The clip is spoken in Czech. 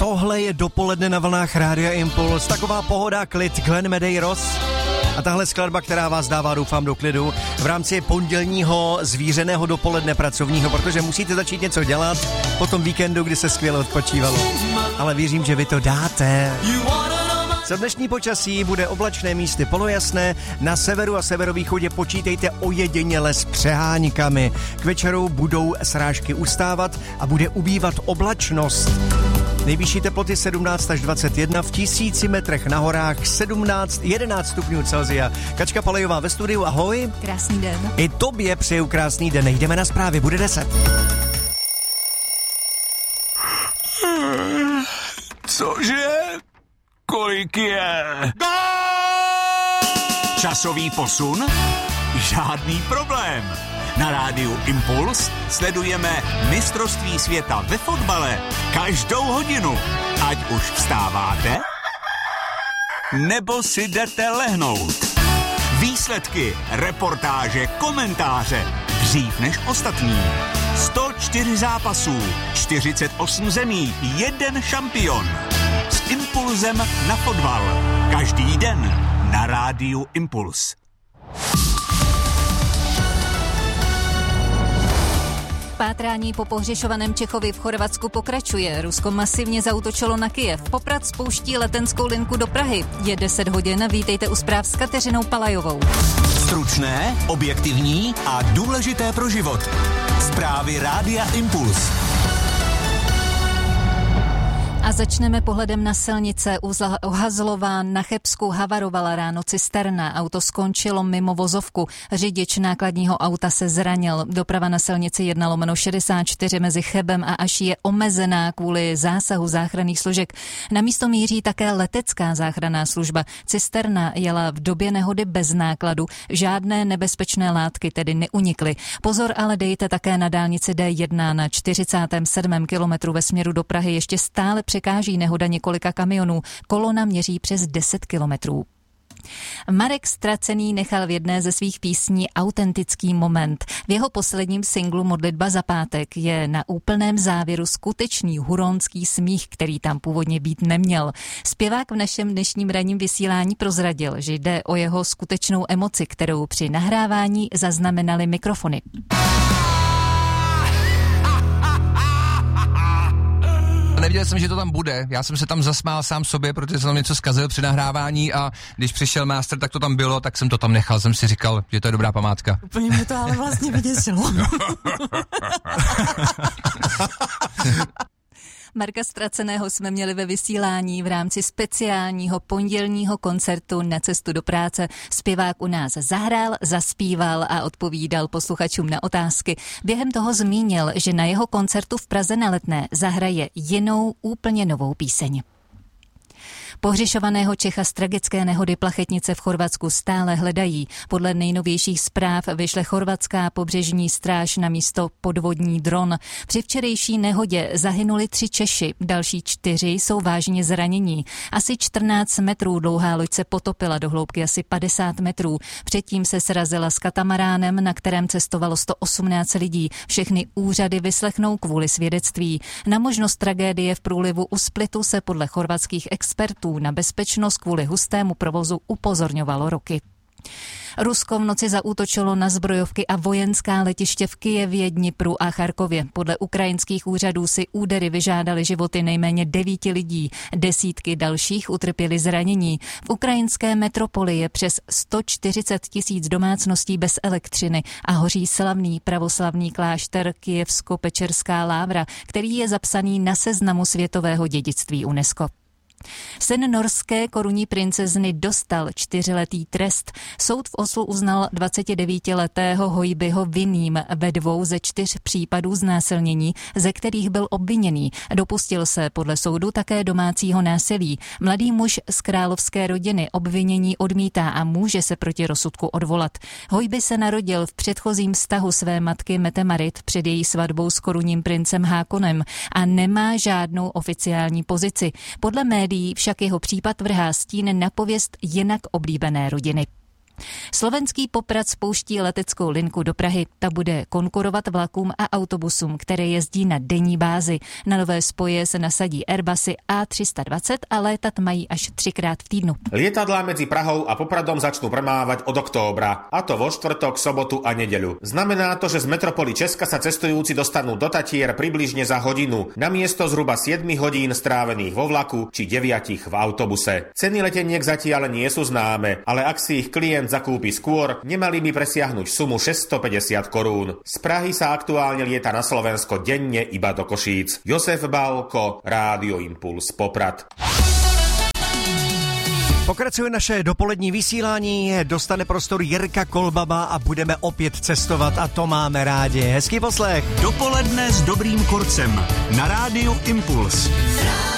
Tohle je dopoledne na vlnách Rádia Impuls. Taková pohoda, klid, Glenn Medeiros. A tahle skladba, která vás dává, doufám, do klidu v rámci pondělního zvířeného dopoledne pracovního, protože musíte začít něco dělat po tom víkendu, kdy se skvěle odpočívalo. Ale věřím, že vy to dáte. Za dnešní počasí bude oblačné, místy polojasné, na severu a severovýchodě počítejte ojediněle s přeháňkami. K večeru budou srážky ustávat a bude ubývat oblačnost. Nejvyšší teploty 17 až 21, v 1000 metrech na horách 11 stupňů Celsia. Kačka Palejová ve studiu, ahoj. Krásný den. I tobě přeju krásný den, jdeme na zprávy, bude 10. Cože? Kolik je? Časový posun? Žádný problém. Na rádiu Impuls sledujeme mistrovství světa ve fotbale každou hodinu. Ať už vstáváte, nebo si jdete lehnout. Výsledky, reportáže, komentáře. Dřív než ostatní. 104 zápasů, 48 zemí, 1 šampion. S impulzem na fotbal. Každý den na rádiu Impuls. Pátrání po pohřešovaném Čechovi v Chorvatsku pokračuje. Rusko masivně zaútočilo na Kyjev. Poprad spouští letenskou linku do Prahy. Je 10 hodin, vítejte u zpráv s Kateřinou Palajovou. Stručné, objektivní a důležité pro život. Zprávy Rádia Impuls. A začneme pohledem na silnice. U Hazlova na Chebsku havarovala ráno cisterna. Auto skončilo mimo vozovku. Řidič nákladního auta se zranil. Doprava na silnici 1/64 mezi Chebem a Aší je omezená kvůli zásahu záchranných složek. Na místo míří také letecká záchranná služba. Cisterna jela v době nehody bez nákladu. Žádné nebezpečné látky tedy neunikly. Pozor ale dejte také na dálnici D1 na 47. kilometru ve směru do Prahy. Ještě stále překáží nehoda několika kamionů. Kolona měří přes 10 kilometrů. Marek Ztracený nechal v jedné ze svých písní autentický moment. V jeho posledním singlu Modlitba za pátek je na úplném závěru skutečný huronský smích, který tam původně být neměl. Zpěvák v našem dnešním ranním vysílání prozradil, že jde o jeho skutečnou emoci, kterou při nahrávání zaznamenaly mikrofony. Nevěděl jsem, že to tam bude. Já jsem se tam zasmál sám sobě, protože jsem tam něco zkazil při nahrávání a když přišel master, tak to tam bylo, tak jsem to tam nechal. Jsem si říkal, že to je dobrá památka. Úplně mě to ale vlastně vyděsilo. Marka Ztraceného jsme měli ve vysílání v rámci speciálního pondělního koncertu Na cestu do práce. Zpěvák u nás zahrál, zaspíval a odpovídal posluchačům na otázky. Během toho zmínil, že na jeho koncertu v Praze na Letné zahraje jinou, úplně novou píseň. Pohřešovaného Čecha z tragické nehody Plachetnice v Chorvatsku stále hledají. Podle nejnovějších zpráv vyšle chorvatská pobřežní stráž na místo podvodní dron. Při včerejší nehodě zahynuli 3 Češi, další 4 jsou vážně zranění. Asi 14 metrů dlouhá loď se potopila do hloubky asi 50 metrů. Předtím se srazila s katamaránem, na kterém cestovalo 118 lidí. Všechny úřady vyslechnou kvůli svědectví. Na možnost tragédie v průlivu u Splitu se podle chorvatských expertů na bezpečnost kvůli hustému provozu upozorňovalo roky. Rusko v noci zaútočilo na zbrojovky a vojenská letiště v Kyjevě, Dnipru a Charkově. Podle ukrajinských úřadů si údery vyžádaly životy nejméně 9 lidí. Desítky dalších utrpěly zranění. V ukrajinské metropoli je přes 140 000 domácností bez elektřiny a hoří slavný pravoslavný klášter Kyjevsko-Pečerská lávra, který je zapsaný na seznamu světového dědictví UNESCO. Syn norské korunní princezny dostal 4letý trest. Soud v Oslu uznal 29letého Hojbyho vinným ve 2 ze 4 případů znásilnění, ze kterých byl obviněný. Dopustil se podle soudu také domácího násilí. Mladý muž z královské rodiny obvinění odmítá a může se proti rozsudku odvolat. Hojby se narodil v předchozím vztahu své matky Mette Marit před její svatbou s korunním princem Hákonem a nemá žádnou oficiální pozici. Podle médií však jeho případ vrhá stín na pověst jinak oblíbené rodiny. Slovenský Poprad spouští leteckou linku do Prahy. Ta bude konkurovat vlakům a autobusům, které jezdí na denní bázi. Na nové spoje se nasadí Airbusy A320 a létat mají až 3krát v týdnu. Lietadlá medzi Prahou a Popradom začnú premávať od októbra, a to vo štvrtok, sobotu a nedeľu. Znamená to, že z metropoly Česka sa cestujúci dostanú do Tatier približne za hodinu, namiesto zhruba 7 hodín strávených vo vlaku či 9 v autobuse. Ceny leteniek zatiaľ nie sú známe, ale ak si ich klient zakúpi skôr, nemali by presiahnuť sumu 650 korún. Z Prahy sa aktuálne lieta na Slovensko denne iba do Košíc. Josef Bálko, Rádio Impuls Poprad. Pokračuje naše dopolední vysílání, dostane prostor Jirka Kolbaba a budeme opět cestovat a to máme rádi. Hezký poslech. Dopoledne s dobrým kurcem na Rádiu Impuls.